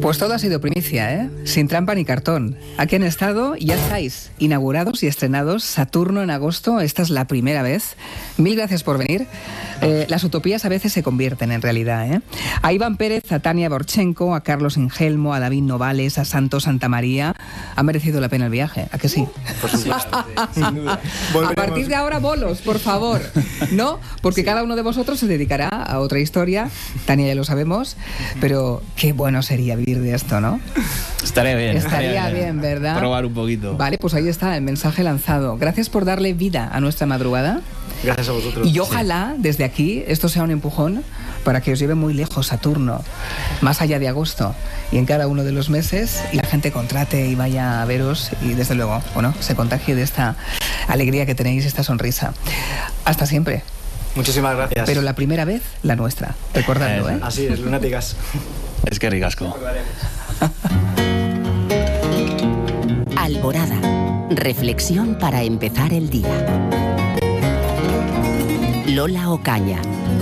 Pues todo ha sido primicia, ¿eh? Sin trampa ni cartón. Aquí han estado y ya estáis inaugurados y estrenados Saturno en agosto. Esta es la primera vez. Mil gracias por venir. Las utopías a veces se convierten en realidad, ¿eh? A Iván Pérez, a Tania Borchenko, a Carlos Ingelmo, a David Novales, a Santos Santamaría. Ha merecido la pena el viaje, ¿a que sí? Por supuesto, sin duda. A partir de ahora, bolos, por favor. ¿No? Porque sí, cada uno de vosotros se dedicará a otra historia. Tania ya lo sabemos, pero qué bueno sería vivir de esto, ¿no? Estaría bien, ¿verdad? Probar un poquito. Vale, pues ahí está el mensaje lanzado. Gracias por darle vida a nuestra madrugada. Gracias a vosotros. Y ojalá desde aquí esto sea un empujón para que os lleve muy lejos Saturno, más allá de agosto y en cada uno de los meses, y la gente contrate y vaya a veros y desde luego, bueno, se contagie de esta alegría que tenéis, esta sonrisa. Hasta siempre. Muchísimas gracias. Pero la primera vez, la nuestra. Recordadlo, ¿eh? Así es, lunáticas. Es que ricasco. Alborada. Reflexión para empezar el día. Lola Ocaña.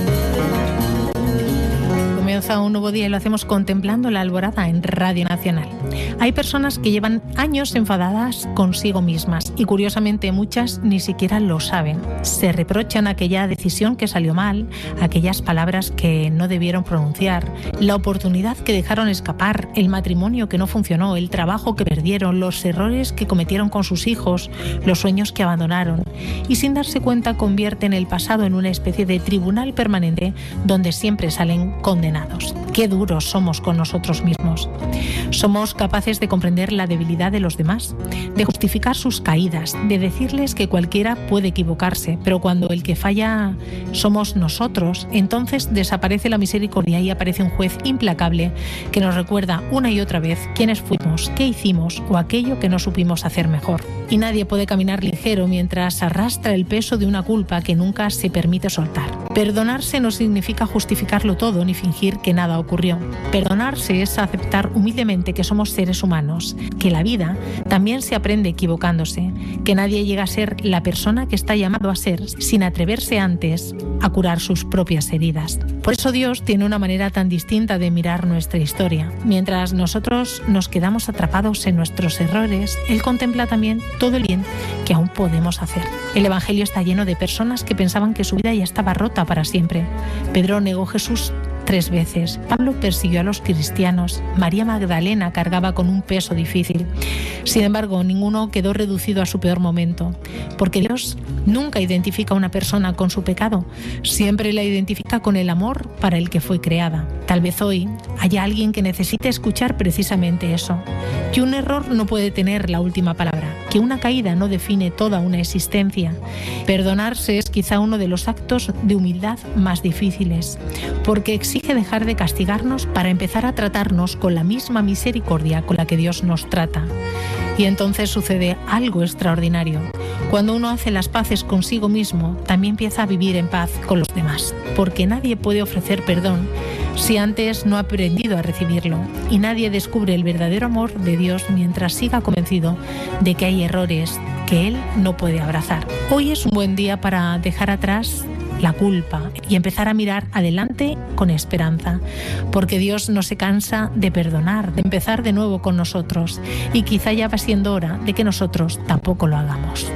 Comienza un nuevo día y lo hacemos contemplando la alborada en Radio Nacional. Hay personas que llevan años enfadadas consigo mismas y curiosamente muchas ni siquiera lo saben. Se reprochan aquella decisión que salió mal, aquellas palabras que no debieron pronunciar, la oportunidad que dejaron escapar, el matrimonio que no funcionó, el trabajo que perdieron, los errores que cometieron con sus hijos, los sueños que abandonaron. Y sin darse cuenta convierten el pasado en una especie de tribunal permanente donde siempre salen condenados. Qué duros somos con nosotros mismos. Somos capaces de comprender la debilidad de los demás, de justificar sus caídas, de decirles que cualquiera puede equivocarse, pero cuando el que falla somos nosotros, entonces desaparece la misericordia y aparece un juez implacable que nos recuerda una y otra vez quiénes fuimos, qué hicimos o aquello que no supimos hacer mejor. Y nadie puede caminar ligero mientras arrastra el peso de una culpa que nunca se permite soltar. Perdonarse no significa justificarlo todo ni fingir que nada ocurrió. Perdonarse es aceptar humildemente que somos seres humanos, que la vida también se aprende equivocándose, que nadie llega a ser la persona que está llamado a ser sin atreverse antes a curar sus propias heridas. Por eso Dios tiene una manera tan distinta de mirar nuestra historia. Mientras nosotros nos quedamos atrapados en nuestros errores, Él contempla también todo el bien que aún podemos hacer. El Evangelio está lleno de personas que pensaban que su vida ya estaba rota para siempre. Pedro negó a Jesús 3 veces. Pablo persiguió a los cristianos. María Magdalena cargaba con un peso difícil. Sin embargo, ninguno quedó reducido a su peor momento, porque Dios nunca identifica a una persona con su pecado, siempre la identifica con el amor para el que fue creada. Tal vez hoy haya alguien que necesite escuchar precisamente eso, que un error no puede tener la última palabra, que una caída no define toda una existencia. Perdonarse es quizá uno de los actos de humildad más difíciles, porque exige dejar de castigarnos para empezar a tratarnos con la misma misericordia con la que Dios nos trata. Y entonces sucede algo extraordinario. Cuando uno hace las paces consigo mismo, también empieza a vivir en paz con los demás, porque nadie puede ofrecer perdón si antes no ha aprendido a recibirlo, y nadie descubre el verdadero amor de Dios mientras siga convencido de que hay errores que Él no puede abrazar. Hoy es un buen día para dejar atrás la culpa y empezar a mirar adelante con esperanza, porque Dios no se cansa de perdonar, de empezar de nuevo con nosotros, y quizá ya va siendo hora de que nosotros tampoco lo hagamos.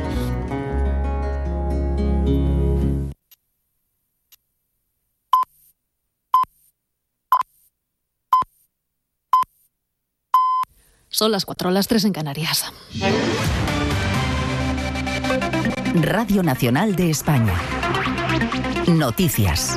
Son las 4, las 3 en Canarias. Radio Nacional de España. Noticias.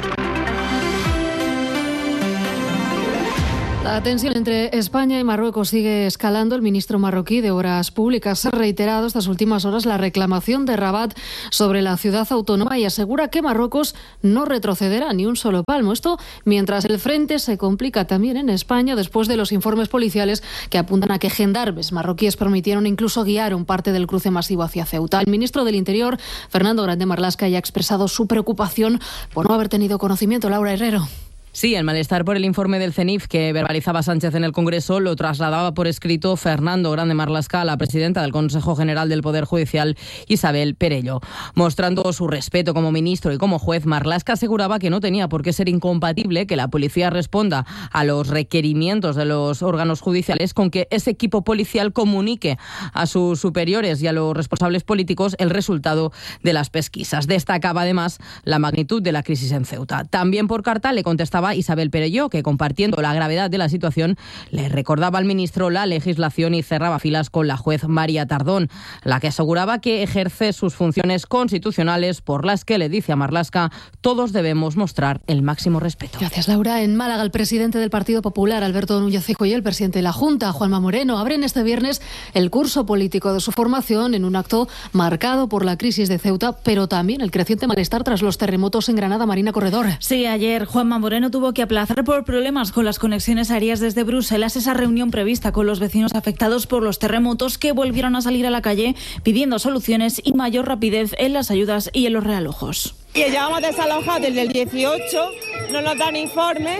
La tensión entre España y Marruecos sigue escalando. El ministro marroquí de Obras Públicas ha reiterado estas últimas horas la reclamación de Rabat sobre la ciudad autónoma y asegura que Marruecos no retrocederá ni un solo palmo. Esto mientras el frente se complica también en España después de los informes policiales que apuntan a que gendarmes marroquíes permitieron incluso guiar un parte del cruce masivo hacia Ceuta. El ministro del Interior, Fernando Grande Marlaska, ya ha expresado su preocupación por no haber tenido conocimiento. Laura Herrero. Sí, el malestar por el informe del CENIF que verbalizaba Sánchez en el Congreso lo trasladaba por escrito Fernando Grande Marlaska a la presidenta del Consejo General del Poder Judicial, Isabel Perello. Mostrando su respeto como ministro y como juez, Marlaska aseguraba que no tenía por qué ser incompatible que la policía responda a los requerimientos de los órganos judiciales con que ese equipo policial comunique a sus superiores y a los responsables políticos el resultado de las pesquisas. Destacaba además la magnitud de la crisis en Ceuta. También por carta le contestaba Isabel Perello, que compartiendo la gravedad de la situación le recordaba al ministro la legislación y cerraba filas con la juez María Tardón, la que aseguraba que ejerce sus funciones constitucionales por las que le dice a Marlaska todos debemos mostrar el máximo respeto. Gracias, Laura. En Málaga, el presidente del Partido Popular, Alberto Núñez Feijóo, y el presidente de la Junta, Juanma Moreno, abren este viernes el curso político de su formación en un acto marcado por la crisis de Ceuta, pero también el creciente malestar tras los terremotos en Granada. Marina Corredor. Sí, ayer Juanma Moreno tuvo que aplazar por problemas con las conexiones aéreas desde Bruselas esa reunión prevista con los vecinos afectados por los terremotos, que volvieron a salir a la calle pidiendo soluciones y mayor rapidez en las ayudas y en los realojos. Y llevamos desalojados desde el 18, no nos dan informes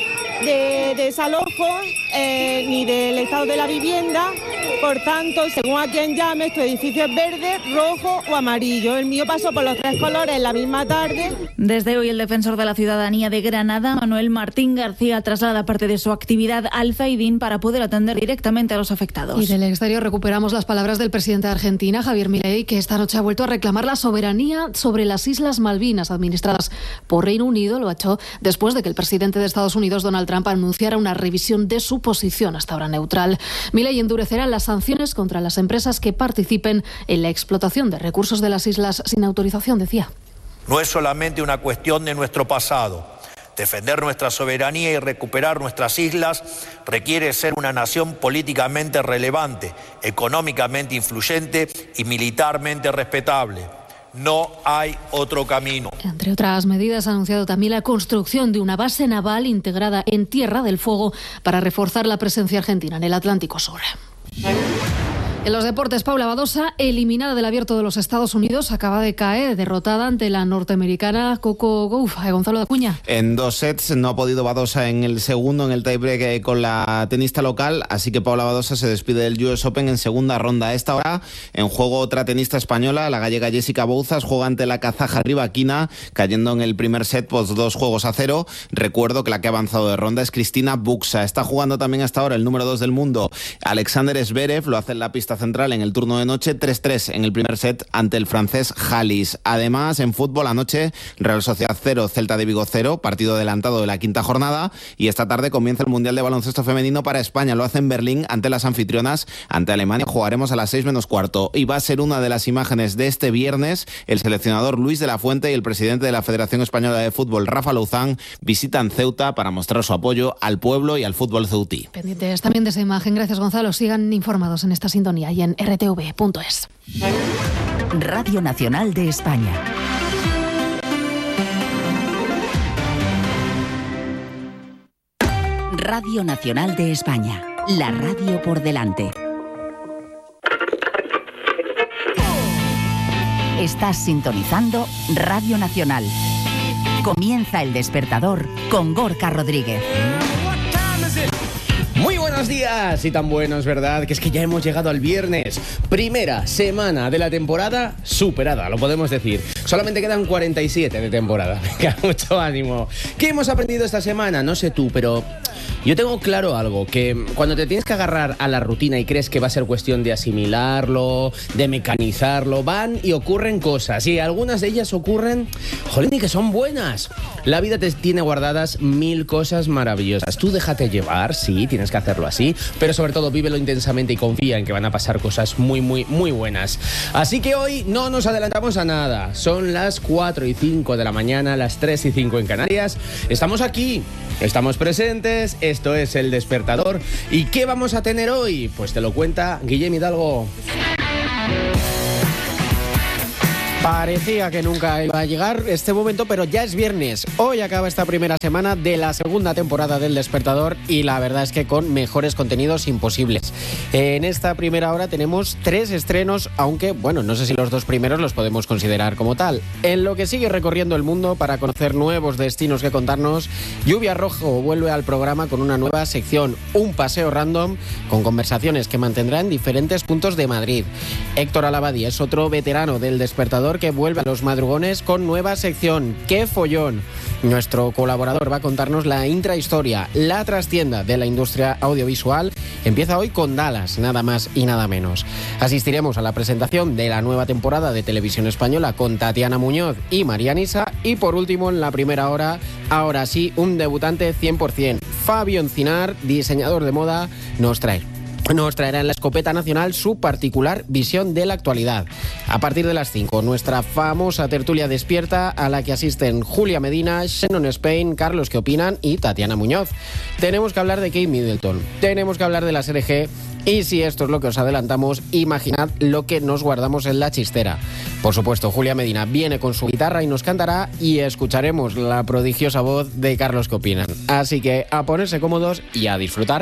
de desalojo ni del estado de la vivienda. Por tanto, según a quien llame, tu edificio es verde, rojo o amarillo. El mío pasó por los 3 colores en la misma tarde. Desde hoy, el defensor de la ciudadanía de Granada, Manuel Martín García, traslada parte de su actividad al Zaidín para poder atender directamente a los afectados. Y del exterior recuperamos las palabras del presidente de Argentina, Javier Milei, que esta noche ha vuelto a reclamar la soberanía sobre las Islas Malvinas, administradas por Reino Unido. Lo ha hecho después de que el presidente de Estados Unidos, Donald Trump, anunciara una revisión de su posición hasta ahora neutral. Milei endurecerá las sanciones contra las empresas que participen en la explotación de recursos de las islas sin autorización, decía. No es solamente una cuestión de nuestro pasado. Defender nuestra soberanía y recuperar nuestras islas requiere ser una nación políticamente relevante, económicamente influyente y militarmente respetable. No hay otro camino. Entre otras medidas, ha anunciado también la construcción de una base naval integrada en Tierra del Fuego para reforzar la presencia argentina en el Atlántico Sur. En los deportes, Paula Badosa, eliminada del Abierto de los Estados Unidos, acaba de caer derrotada ante la norteamericana Coco Gauff. Gonzalo de Acuña. En 2 sets no ha podido Badosa en el segundo, en el tiebreak con la tenista local, así que Paula Badosa se despide del US Open en segunda ronda. A esta hora, en juego otra tenista española, la gallega Jessica Bouzas, juega ante la kazaja Rybakina, cayendo en el primer set, pues 2-0. Recuerdo que la que ha avanzado de ronda es Cristina Buxa. Está jugando también hasta ahora el número 2 del mundo, Alexander Zverev, lo hace en la pista central en el turno de noche, 3-3 en el primer set ante el francés Halis. Además, en fútbol, anoche Real Sociedad 0, Celta de Vigo 0, partido adelantado de la quinta jornada, y esta tarde comienza el Mundial de Baloncesto Femenino para España. Lo hace en Berlín ante las anfitrionas, ante Alemania. Jugaremos a las 6:15 y va a ser una de las imágenes de este viernes. El seleccionador Luis de la Fuente y el presidente de la Federación Española de Fútbol, Rafa Louzán, visitan Ceuta para mostrar su apoyo al pueblo y al fútbol ceutí. Pendientes también de esa imagen. Gracias, Gonzalo. Sigan informados en esta sintonía y en rtv.es. Radio Nacional de España. Radio Nacional de España. La radio por delante. Estás sintonizando Radio Nacional. Comienza El Despertador con Gorka Rodríguez. Muy buenos días, y tan buenos, ¿verdad? Que es que ya hemos llegado al viernes. Primera semana de la temporada superada, lo podemos decir. Solamente quedan 47 de temporada. Venga, mucho ánimo. ¿Qué hemos aprendido esta semana? No sé tú, pero yo tengo claro algo, que cuando te tienes que agarrar a la rutina y crees que va a ser cuestión de asimilarlo, de mecanizarlo, van y ocurren cosas. Y algunas de ellas ocurren, jolín, y que son buenas. La vida te tiene guardadas 1000 cosas maravillosas. Tú déjate llevar, sí, tienes que hacerlo así, pero sobre todo vívelo intensamente y confía en que van a pasar cosas muy, muy, muy buenas. Así que hoy no nos adelantamos a nada. Son las 4:05 de la mañana, las 3:05 en Canarias. Estamos aquí, estamos presentes, esto es El Despertador. ¿Y qué vamos a tener hoy? Pues te lo cuenta Guillem Hidalgo. Parecía que nunca iba a llegar este momento, pero ya es viernes. Hoy acaba esta primera semana de la segunda temporada del Despertador y la verdad es que con mejores contenidos imposibles. En esta primera hora tenemos 3 estrenos, aunque, bueno, no sé si los 2 primeros los podemos considerar como tal. En lo que sigue recorriendo el mundo para conocer nuevos destinos que contarnos, Lluvia Rojo vuelve al programa con una nueva sección, un paseo random, con conversaciones que mantendrá en diferentes puntos de Madrid. Héctor Alabadi es otro veterano del Despertador que vuelve a los madrugones con nueva sección, ¡Qué follón! Nuestro colaborador va a contarnos la intrahistoria, la trastienda de la industria audiovisual. Empieza hoy con Dallas, nada más y nada menos. Asistiremos a la presentación de la nueva temporada de Televisión Española con Tatiana Muñoz y María Nisa. Y por último, en la primera hora, ahora sí, un debutante 100%. Fabio Encinar, diseñador de moda, nos traerá en la escopeta nacional su particular visión de la actualidad. A partir de las 5, nuestra famosa tertulia despierta a la que asisten Julia Medina, Shannon Spain, Carlos ¿Qué opinan? Y Tatiana Muñoz. Tenemos que hablar de Kate Middleton, tenemos que hablar de la serie G y si esto es lo que os adelantamos, imaginad lo que nos guardamos en la chistera. Por supuesto, Julia Medina viene con su guitarra y nos cantará y escucharemos la prodigiosa voz de Carlos ¿Qué opinan? Así que a ponerse cómodos y a disfrutar.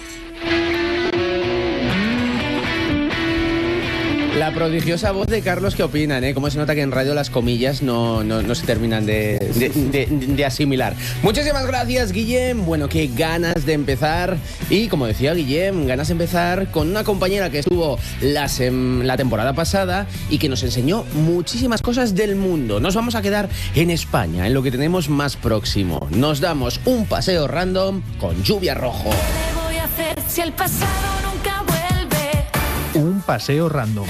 La prodigiosa voz de Carlos ¿Qué opinan? Cómo se nota que en radio las comillas no se terminan de asimilar. Muchísimas gracias, Guillem. Bueno, qué ganas de empezar. Y como decía Guillem, ganas de empezar con una compañera que estuvo la temporada pasada y que nos enseñó muchísimas cosas del mundo. Nos vamos a quedar en España, en lo que tenemos más próximo. Nos damos un paseo random con Lluvia Rojo. ¿Qué voy a hacer si el pasado nunca vuelve? Un paseo random.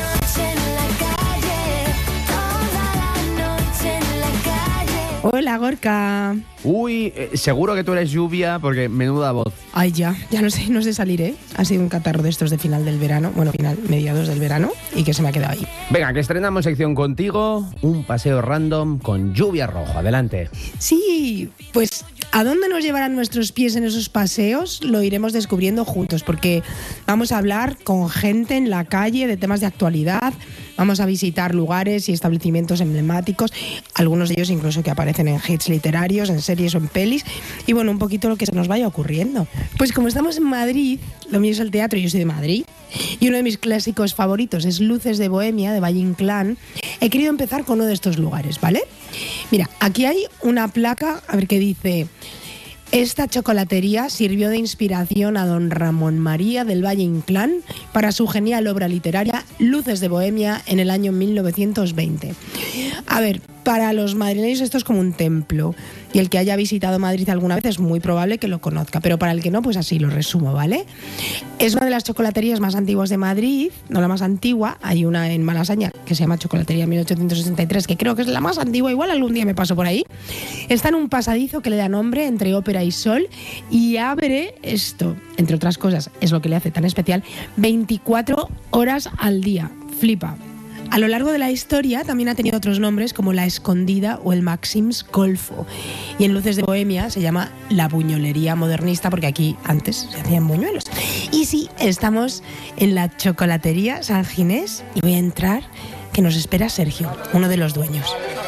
Hola, Gorka. Uy, seguro que tú eres Lluvia porque menuda voz. Ay, ya no sé salir, ¿eh? Ha sido un catarro de estos de final del verano, mediados del verano, y que se me ha quedado ahí. Venga, que estrenamos sección contigo, un paseo random con Lluvia Rojo. Adelante. Sí, pues ¿a dónde nos llevarán nuestros pies en esos paseos? Lo iremos descubriendo juntos, porque vamos a hablar con gente en la calle de temas de actualidad, vamos a visitar lugares y establecimientos emblemáticos, algunos de ellos incluso que aparecen en hits literarios, en series o en pelis, y bueno, un poquito lo que se nos vaya ocurriendo. Pues como estamos en Madrid, lo mío es el teatro, yo soy de Madrid, y uno de mis clásicos favoritos es Luces de Bohemia, de Valle Inclán, he querido empezar con uno de estos lugares, ¿vale? Mira, aquí hay una placa, a ver qué dice: esta chocolatería sirvió de inspiración a don Ramón María del Valle Inclán para su genial obra literaria Luces de Bohemia en el año 1920. A ver, para los madrileños esto es como un templo y el que haya visitado Madrid alguna vez es muy probable que lo conozca, pero para el que no, pues así lo resumo, ¿vale? Es una de las chocolaterías más antiguas de Madrid, no la más antigua, hay una en Malasaña que se llama Chocolatería 1863, que creo que es la más antigua, igual algún día me paso por ahí. Está en un pasadizo que le da nombre entre Ópera y Sol y abre esto, entre otras cosas, es lo que le hace tan especial, 24 horas al día. Flipa. A lo largo de la historia también ha tenido otros nombres como La Escondida o el Maxims Golfo. Y en Luces de Bohemia se llama la buñolería modernista porque aquí antes se hacían buñuelos. Y sí, estamos en la chocolatería San Ginés y voy a entrar, que nos espera Sergio, uno de los dueños.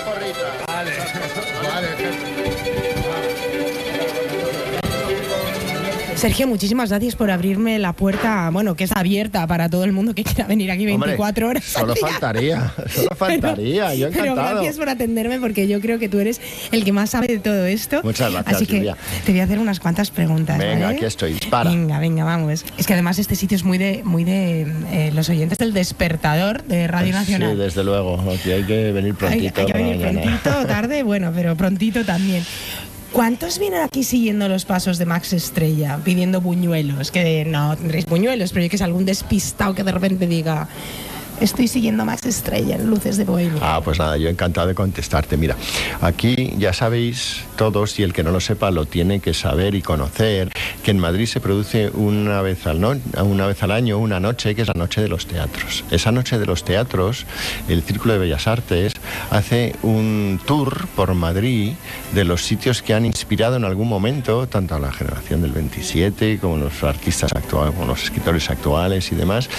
Sergio, muchísimas gracias por abrirme la puerta, bueno, que es abierta para todo el mundo que quiera venir aquí 24 horas. Solo faltaría, yo encantado. Pero gracias por atenderme porque yo creo que tú eres el que más sabe de todo esto. Muchas gracias, así que Julia. Te voy a hacer unas cuantas preguntas. Venga, ¿vale? aquí estoy, dispara. Venga, vamos. Es que además este sitio es muy de los oyentes del Despertador de Radio Nacional. Sí, desde luego, aquí hay que venir prontito. Hay que venir prontito, tarde, bueno, pero prontito también. ¿Cuántos vienen aquí siguiendo los pasos de Max Estrella, pidiendo buñuelos? Que no tendréis buñuelos, pero yo que sé, algún despistado que de repente diga: estoy siguiendo a Max Estrella en Luces de Bohemia. Pues nada, yo encantado de contestarte. Mira, aquí ya sabéis todos, y el que no lo sepa lo tiene que saber y conocer, que en Madrid se produce una vez al año una noche que es la Noche de los Teatros. Esa Noche de los Teatros, el Círculo de Bellas Artes hace un tour por Madrid de los sitios que han inspirado en algún momento tanto a la generación del 27 como los artistas actuales, como los escritores actuales y demás.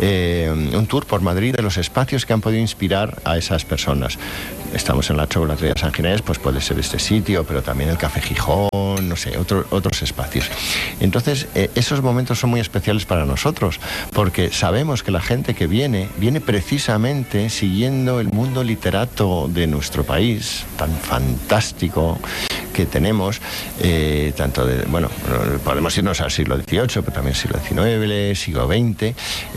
Un tour por Madrid de los espacios que han podido inspirar a esas personas. Estamos en la Chocolatería San Ginés, pues puede ser este sitio, pero también el Café Gijón, no sé, otros espacios. Entonces, esos momentos son muy especiales para nosotros, porque sabemos que la gente que viene precisamente siguiendo el mundo literato de nuestro país, tan fantástico que tenemos, tanto de, bueno, podemos irnos al siglo XVIII, pero también siglo XIX, siglo XX,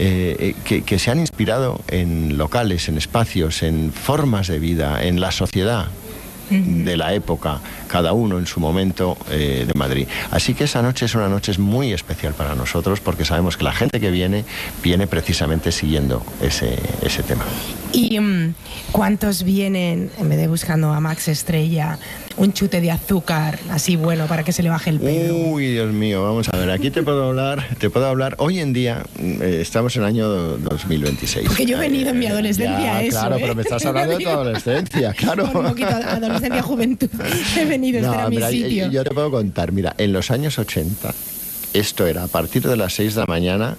que se han inspirado en locales, en espacios, en formas de vida, en la sociedad de la época, cada uno en su momento, de Madrid. Así que esa noche es una noche muy especial para nosotros, porque sabemos que la gente que viene precisamente siguiendo ese tema. ¿Y cuántos vienen, en vez de buscando a Max Estrella, un chute de azúcar así bueno para que se le baje el pedo? Uy, Dios mío, vamos a ver, aquí te puedo hablar. Hoy en día estamos en el año 2026. Porque yo he venido en mi adolescencia ya, a eso. Claro, pero me estás hablando de tu adolescencia, claro. Un poquito, adolescencia, juventud. He venido, este era mi sitio. Yo te puedo contar, mira, en los años 80... Esto era a partir de las 6 de la mañana,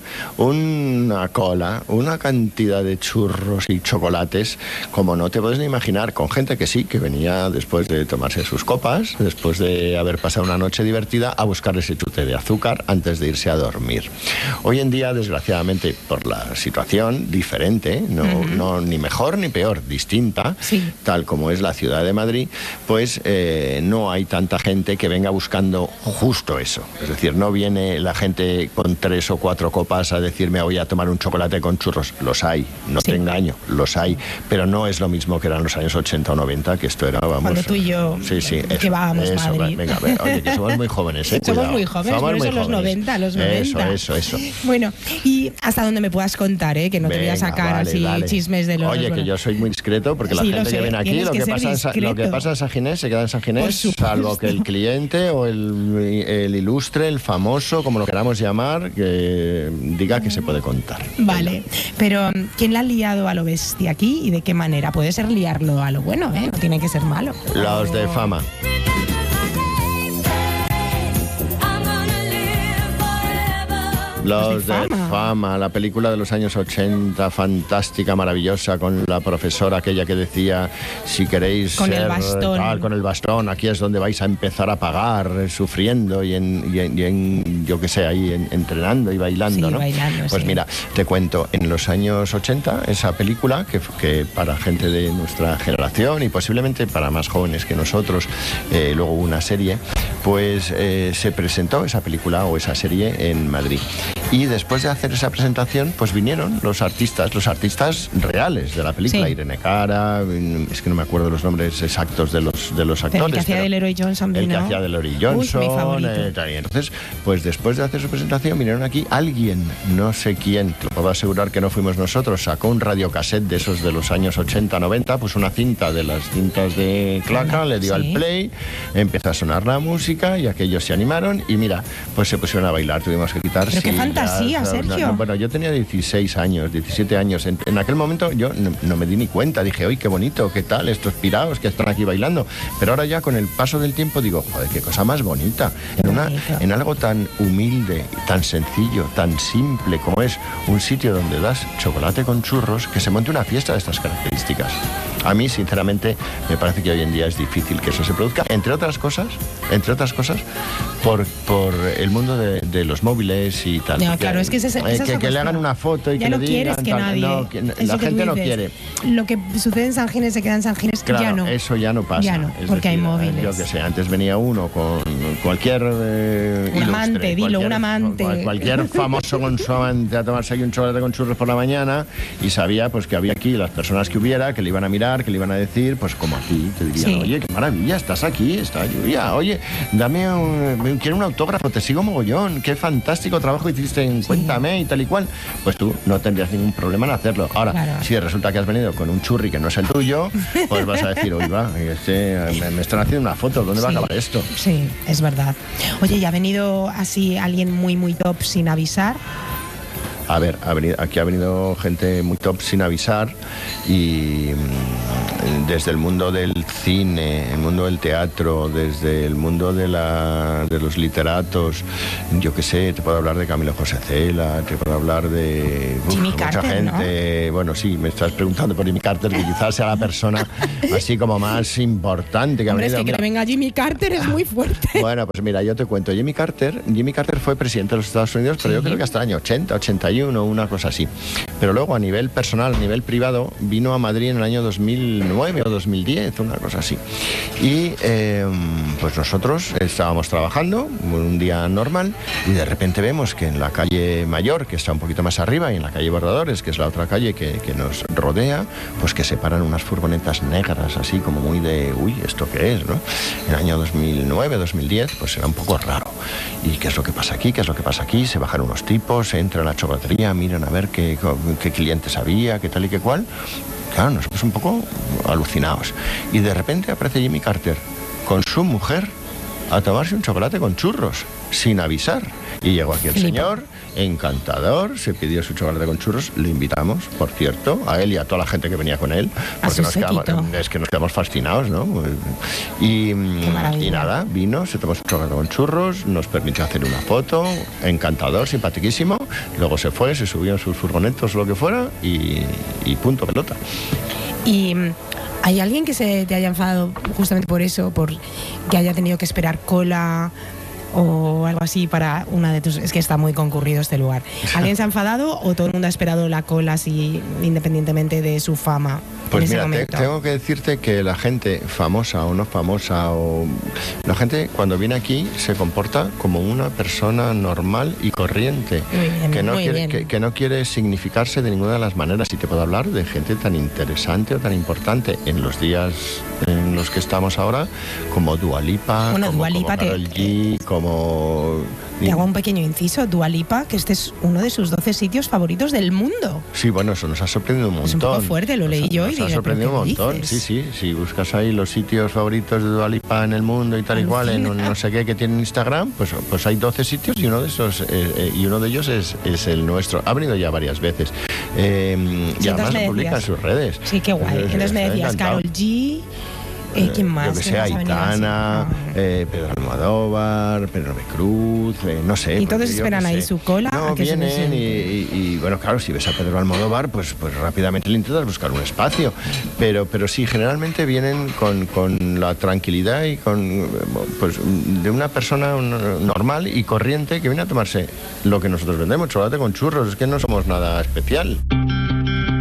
una cola, una cantidad de churros y chocolates, como no te puedes ni imaginar, con gente que sí, que venía después de tomarse sus copas, después de haber pasado una noche divertida, a buscar ese chute de azúcar antes de irse a dormir. Hoy en día, desgraciadamente, por la situación diferente, no ni mejor ni peor, distinta, tal como es la ciudad de Madrid, pues no hay tanta gente que venga buscando justo eso. Es decir, no viene la gente con 3 o 4 copas a decirme voy a tomar un chocolate con churros. Los hay, no te engaño, los hay, pero no es lo mismo que eran los años 80 o 90, que esto era, vamos... Cuando tú y yo que vábamos a Madrid. Venga, oye, que somos muy jóvenes, Somos muy jóvenes, por eso los 90, los 90. Eso. Bueno, y hasta donde me puedas contar, que no te voy a sacar chismes de los... Oye, que yo soy muy discreto, porque la gente que viene aquí, lo que pasa en San Ginés se queda en San Ginés, salvo que el cliente o el ilustre, el famoso, como lo queramos llamar, que diga que se puede contar. Vale, pero ¿quién la ha liado a lo bestia aquí y de qué manera? Puede ser liarlo a lo bueno, no tiene que ser malo. Los de fama. Los de Fama, la película de los años 80, fantástica, maravillosa, con la profesora aquella que decía, si queréis con ser el bastón. Tal, con el bastón, aquí es donde vais a empezar a pagar, sufriendo y en yo qué sé, ahí entrenando y bailando, ¿no? Bailando, pues mira, te cuento, en los años 80, esa película, que para gente de nuestra generación y posiblemente para más jóvenes que nosotros, luego hubo una serie, pues se presentó esa película o esa serie en Madrid. Y después de hacer esa presentación, pues vinieron los artistas reales de la película, Irene Cara, es que no me acuerdo los nombres exactos de los actores. El que hacía de Leroy Johnson, el que hacía de Leroy Johnson. Mi favorito. Y entonces, pues después de hacer su presentación, vinieron aquí alguien, no sé quién, te lo puedo asegurar que no fuimos nosotros, sacó un radiocassette de esos de los años 80-90, pues una cinta de las cintas de Claca, le dio al play, empezó a sonar la música y aquellos se animaron y mira, pues se pusieron a bailar, tuvimos que quitar sillas. Qué fantasía, Sergio. Bueno, yo tenía 16 años, 17 años. En aquel momento yo no me di ni cuenta. Dije, ¡ay, qué bonito! ¿Qué tal? Estos piraos que están aquí bailando. Pero ahora ya con el paso del tiempo digo, joder, qué cosa más bonita. En algo tan humilde, tan sencillo, tan simple como es un sitio donde das chocolate con churros, que se monte una fiesta de estas características. A mí, sinceramente, me parece que hoy en día es difícil que eso se produzca, entre otras cosas, por el mundo de los móviles y tal. No, claro, es que que le hagan una foto y ya que no le digan... quieres que nadie... la gente no quiere. Lo que sucede en San Ginés se queda en San Ginés, claro, ya no. Eso ya no pasa. Ya no, porque hay móviles. Yo que sé, antes venía uno con cualquier un amante, dilo, un amante. Cualquier famoso con su amante a tomarse aquí un chocolate con churros por la mañana y sabía pues que había aquí las personas que hubiera, que le iban a mirar, que le iban a decir, pues como a ti, te dirían, oye, qué maravilla, estás aquí, está lluvia, oye, quiero un autógrafo, te sigo mogollón, qué fantástico trabajo hiciste en Cuéntame y tal y cual, pues tú no tendrías ningún problema en hacerlo. Ahora, si resulta que has venido con un churri que no es el tuyo, pues vas a decir, oye, va, me están haciendo una foto, ¿dónde va a acabar esto? Sí, es verdad. Oye, ¿y ha venido así alguien muy, muy top sin avisar? A ver, aquí ha venido gente muy top sin avisar y desde el mundo del cine, el mundo del teatro, desde el mundo de los literatos, yo qué sé, te puedo hablar de Camilo José Cela, te puedo hablar de Jimmy mucha Carter, gente. ¿no? Bueno, sí, me estás preguntando por Jimmy Carter, que quizás sea la persona así como más importante que ha Hombre, es venido. que Mira, venga Jimmy Carter es muy fuerte. bueno, pues mira, yo te cuento, Jimmy Carter fue presidente de los Estados Unidos, pero yo creo que hasta el año 80, 81, una cosa así. Pero luego a nivel personal, a nivel privado, vino a Madrid en el año 2009 o 2010, una cosa así. Y pues nosotros estábamos trabajando un día normal y de repente vemos que en la calle Mayor, que está un poquito más arriba, y en la calle Bordadores, que es la otra calle que nos rodea, pues que se paran unas furgonetas negras, así como muy de, uy, ¿esto qué es, no? En el año 2009, 2010, pues era un poco raro. ¿Y qué es lo que pasa aquí? ¿Qué es lo que pasa aquí? Se bajan unos tipos, entran a la chocolatería, miran a ver qué clientes había, qué tal y qué cual. Claro, nosotros un poco alucinados. Y de repente aparece Jimmy Carter con su mujer a tomarse un chocolate con churros, sin avisar. Y llegó aquí el señor, encantador, se pidió su chocolate con churros, le invitamos, por cierto, a él y a toda la gente que venía con él, porque nos quedamos fascinados, ¿no? Y nada, vino, se tomó su chocolate con churros, nos permitió hacer una foto, encantador, simpaticísimo, luego se fue, se subió en sus furgonetos o lo que fuera y punto pelota. Y ¿hay alguien que se te haya enfadado justamente por eso, por que haya tenido que esperar cola o algo así para una de tus... Es que está muy concurrido este lugar. ¿Alguien se ha enfadado o todo el mundo ha esperado la cola así, independientemente de su fama? Pues mira, tengo que decirte que la gente famosa o no famosa, la gente cuando viene aquí se comporta como una persona normal y corriente, que no quiere significarse de ninguna de las maneras. Y te puedo hablar de gente tan interesante o tan importante en los días en los que estamos ahora, como Dua Lipa, como Karol G, como... Te hago un pequeño inciso, Dua Lipa, que este es uno de sus 12 sitios favoritos del mundo. Sí, bueno, eso nos ha sorprendido un montón. Es un poco fuerte, lo leí yo y dije, nos ha sorprendido un montón, sí. Si buscas ahí los sitios favoritos de Dua Lipa en el mundo y tal y cual, en un no sé qué que tiene Instagram, pues hay 12 sitios y uno de esos y uno de ellos es el nuestro. Ha venido ya varias veces. Y además lo publica en sus redes. Sí, qué guay. Entonces me decías, Karol G... ¿Quién más? Yo que sé, Aitana, Pedro Almodóvar, Penélope Cruz, no sé. ¿Y todos esperan ahí su cola? No, vienen y bueno, claro, si ves a Pedro Almodóvar, pues rápidamente le intentas buscar un espacio. Pero sí, generalmente vienen con la tranquilidad y de una persona normal y corriente que viene a tomarse lo que nosotros vendemos, chocolate con churros. Es que no somos nada especial.